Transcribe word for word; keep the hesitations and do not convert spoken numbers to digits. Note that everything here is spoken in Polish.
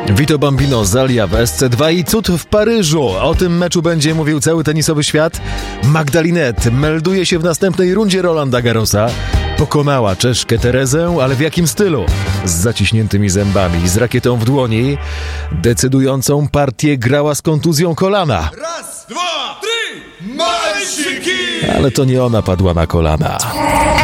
Vito Bambino Zalia w S C dwa i cud w Paryżu. O tym meczu będzie mówił cały tenisowy świat. Magdalinet melduje się w następnej rundzie Rolanda Garrosa. Pokonała Czeszkę Terezę, ale w jakim stylu? Z zaciśniętymi zębami, z rakietą w dłoni. Decydującą partię grała z kontuzją kolana. Raz, dwa, trzy, malsiki! Ale to nie ona padła na kolana.